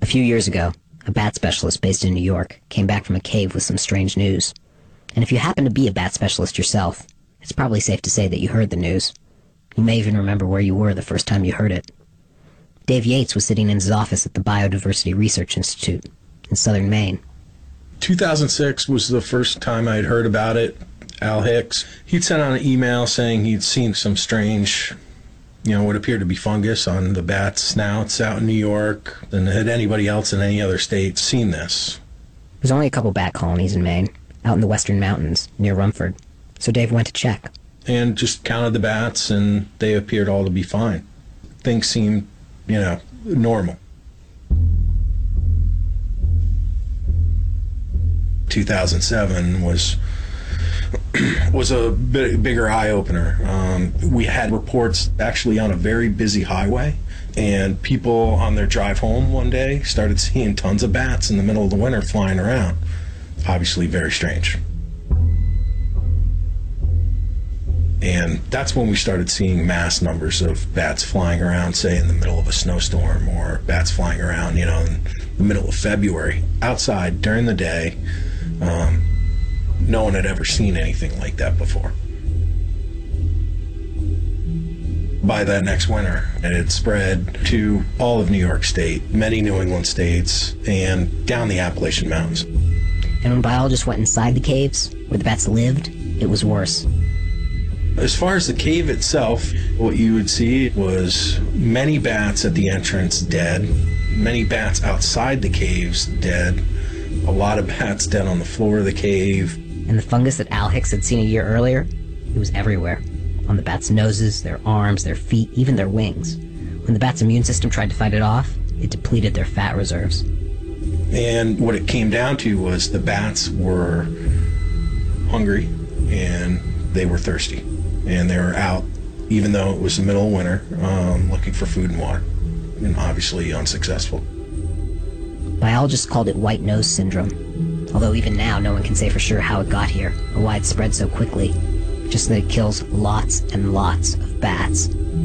few years ago, a bat specialist based in New York came back from a cave with some strange news. And if you happen to be a bat specialist yourself, it's probably safe to say that you heard the news. You may even remember where you were the first time you heard it. Dave Yates was sitting in his office at the Biodiversity Research Institute in southern Maine. 2006 was the first time I'd heard about it. Al Hicks, he'd sent out an email saying he'd seen some strange, what appeared to be fungus on the bats' snouts out in New York. And had anybody else in any other state seen this? There's only a couple bat colonies in Maine, out in the western mountains, near Rumford. So Dave went to check. And just counted the bats, and they appeared all to be fine. Things seemed, normal. 2007 was a bigger eye-opener. We had reports actually on a very busy highway, and people on their drive home one day started seeing tons of bats in the middle of the winter flying around. Obviously very strange. And that's when we started seeing mass numbers of bats flying around, say, in the middle of a snowstorm, or bats flying around, in the middle of February, outside during the day. No one had ever seen anything like that before. By that next winter, it had spread to all of New York State, many New England states, and down the Appalachian Mountains. And when biologists went inside the caves, where the bats lived, it was worse. As far as the cave itself, what you would see was many bats at the entrance dead, many bats outside the caves dead, a lot of bats dead on the floor of the cave. And the fungus that Al Hicks had seen a year earlier, it was everywhere. On the bats' noses, their arms, their feet, even their wings. When the bats' immune system tried to fight it off, it depleted their fat reserves. And what it came down to was the bats were hungry and they were thirsty. And they were out, even though it was the middle of winter, looking for food and water. And obviously unsuccessful. Biologists called it white nose syndrome, although even now no one can say for sure how it got here or why it spread so quickly, just that it kills lots and lots of bats.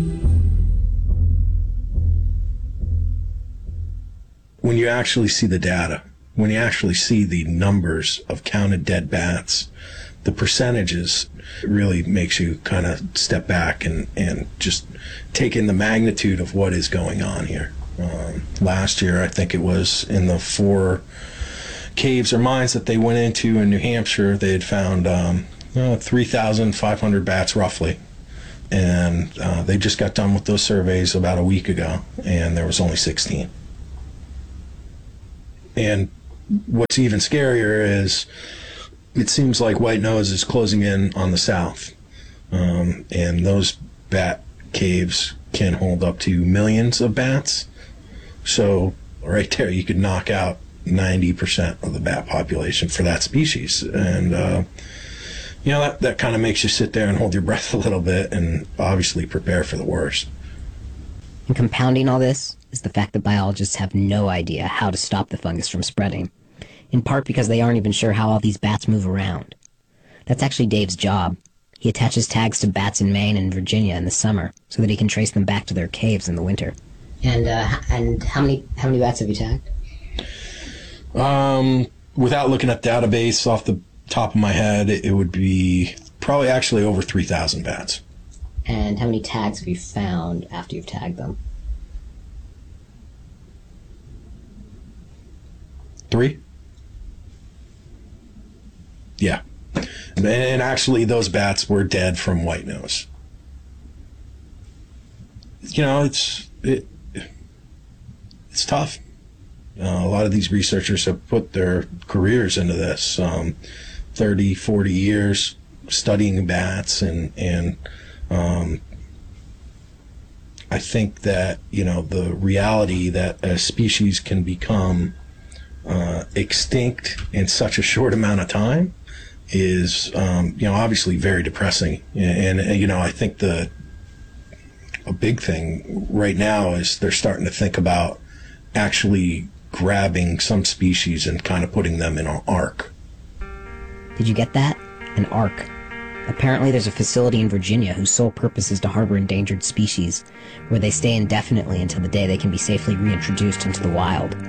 When you actually see the data, when you actually see the numbers of counted dead bats, the percentages, it really makes you kind of step back and just take in the magnitude of what is going on here. Last year, I think it was in the 4 caves or mines that they went into in New Hampshire, they had found 3,500 bats roughly. And they just got done with those surveys about a week ago, and there was only 16. And what's even scarier is it seems like white nose is closing in on the south. And those bat caves can hold up to millions of bats. So right there, you could knock out 90% of the bat population for that species. And, that kind of makes you sit there and hold your breath a little bit and obviously prepare for the worst. And compounding all this is the fact that biologists have no idea how to stop the fungus from spreading, in part because they aren't even sure how all these bats move around. That's actually Dave's job. He attaches tags to bats in Maine and Virginia in the summer so that he can trace them back to their caves in the winter. And how many bats have you tagged? Without looking at the database off the top of my head, it would be probably actually over 3,000 bats. And how many tags have you found after you've tagged them? 3. Yeah. And actually, those bats were dead from white nose. It's tough. A lot of these researchers have put their careers into this, 30, 40 years studying bats, and I think that, the reality that a species can become extinct in such a short amount of time is, obviously very depressing. And I think a big thing right now is they're starting to think about actually grabbing some species and kind of putting them in an ark. Did you get that? An ark. Apparently there's a facility in Virginia whose sole purpose is to harbor endangered species, where they stay indefinitely until the day they can be safely reintroduced into the wild.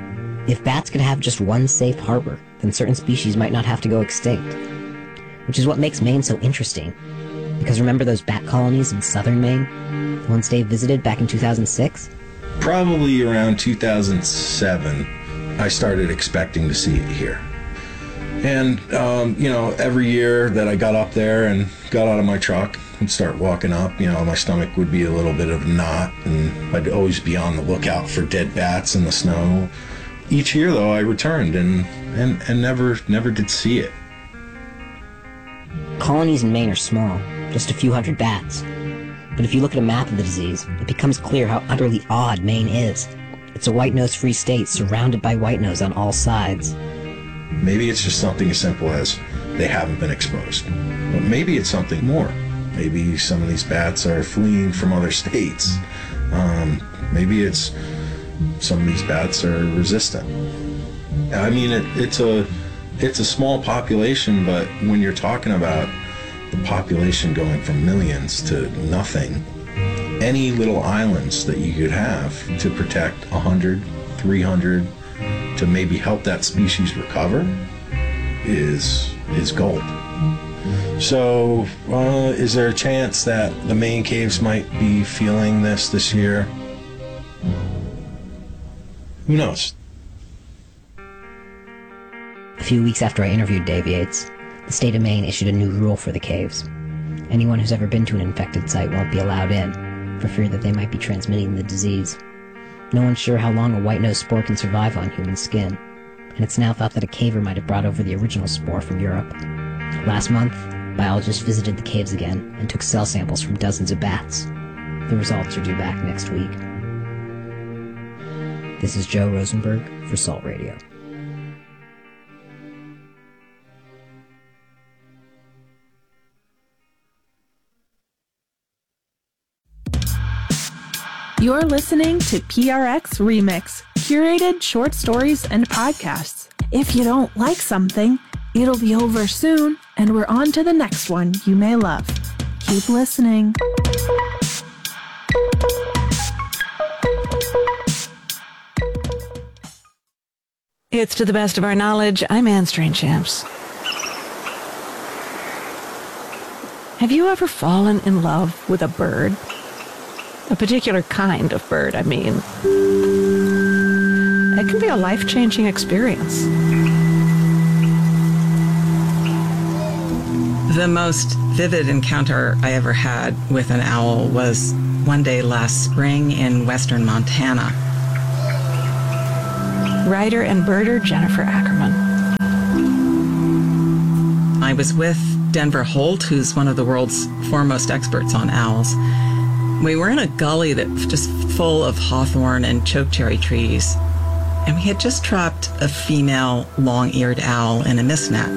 If bats could have just one safe harbor, then certain species might not have to go extinct. Which is what makes Maine so interesting. Because remember those bat colonies in southern Maine? The ones Dave visited back in 2006? Probably around 2007, I started expecting to see it here. And, every year that I got up there and got out of my truck and start walking up, my stomach would be a little bit of a knot, and I'd always be on the lookout for dead bats in the snow. Each year, though, I returned and never did see it. Colonies in Maine are small, just a few hundred bats. But if you look at a map of the disease, it becomes clear how utterly odd Maine is. It's a white-nose-free state surrounded by white-nose on all sides. Maybe it's just something as simple as they haven't been exposed. But maybe it's something more. Maybe some of these bats are fleeing from other states. Maybe it's some of these bats are resistant. I mean, it's a small population, but when you're talking about the population going from millions to nothing, any little islands that you could have to protect 100, 300, to maybe help that species recover is gold. So, is there a chance that the Maine caves might be feeling this year? Who knows? A few weeks after I interviewed Dave Yates, the state of Maine issued a new rule for the caves. Anyone who's ever been to an infected site won't be allowed in, for fear that they might be transmitting the disease. No one's sure how long a white-nosed spore can survive on human skin, and it's now thought that a caver might have brought over the original spore from Europe. Last month, biologists visited the caves again and took cell samples from dozens of bats. The results are due back next week. This is Joe Rosenberg for Salt Radio. You're listening to PRX Remix, curated short stories and podcasts. If you don't like something, it'll be over soon, and we're on to the next one you may love. Keep listening. It's To the Best of Our Knowledge. I'm Anne Strainchamps. Have you ever fallen in love with a bird? A particular kind of bird, I mean. It can be a life-changing experience. The most vivid encounter I ever had with an owl was one day last spring in western Montana. Writer and birder Jennifer Ackerman. I was with Denver Holt, who's one of the world's foremost experts on owls. We were in a gully that was just full of hawthorn and chokecherry trees, and we had just trapped a female long-eared owl in a mist net.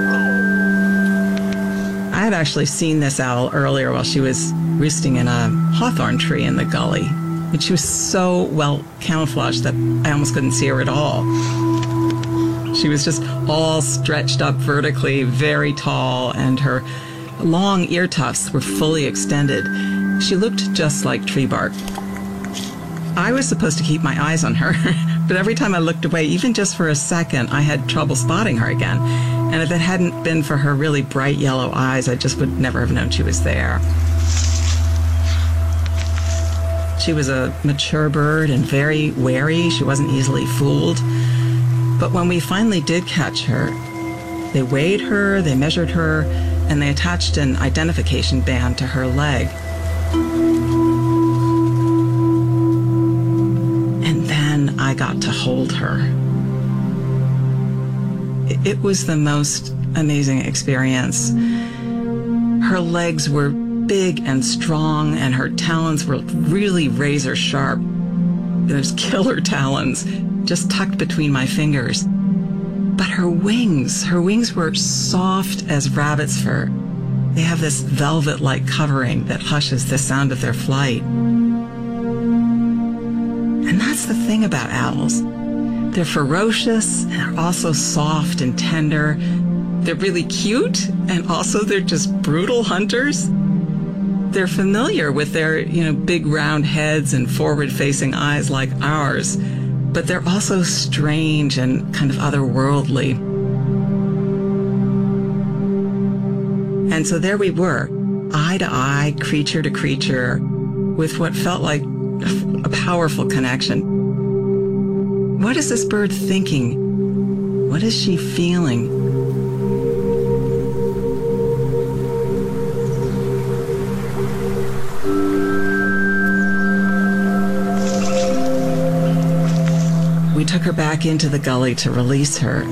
I had actually seen this owl earlier while she was roosting in a hawthorn tree in the gully, and she was so well camouflaged that I almost couldn't see her at all. She was just all stretched up vertically, very tall, and her long ear tufts were fully extended. She looked just like tree bark. I was supposed to keep my eyes on her, but every time I looked away, even just for a second, I had trouble spotting her again. And if it hadn't been for her really bright yellow eyes, I just would never have known she was there. She was a mature bird and very wary. She wasn't easily fooled. But when we finally did catch her, they weighed her, they measured her, and they attached an identification band to her leg. And then I got to hold her. It was the most amazing experience. Her legs were big and strong, and her talons were really razor sharp. There's killer talons just tucked between my fingers. But her wings were soft as rabbit's fur. They have this velvet-like covering that hushes the sound of their flight. And that's the thing about owls. They're ferocious, and they're also soft and tender. They're really cute, and also they're just brutal hunters. They're familiar with their, big round heads and forward-facing eyes like ours. but they're also strange and kind of otherworldly. And so there we were, eye to eye, creature to creature, with what felt like a powerful connection. What is this bird thinking? What is she feeling? We took her back into the gully to release her.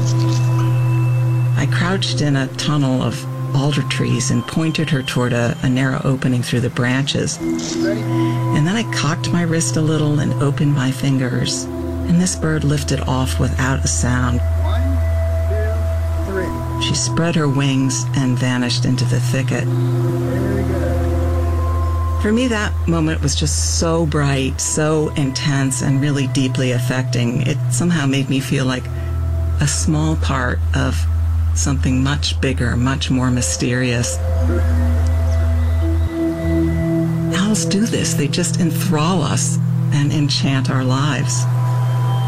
I crouched in a tunnel of alder trees and pointed her toward a narrow opening through the branches. And then I cocked my wrist a little and opened my fingers, and this bird lifted off without a sound. 1, 2, 3. She spread her wings and vanished into the thicket. Very good. For me, that moment was just so bright, so intense, and really deeply affecting. It somehow made me feel like a small part of something much bigger, much more mysterious. Owls do this. They just enthrall us and enchant our lives.